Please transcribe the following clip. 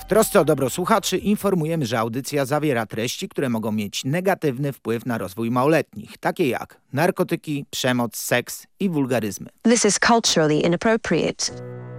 W trosce o dobro słuchaczy informujemy, że audycja zawiera treści, które mogą mieć negatywny wpływ na rozwój małoletnich, takie jak narkotyki, przemoc, seks i wulgaryzmy. This is culturally inappropriate.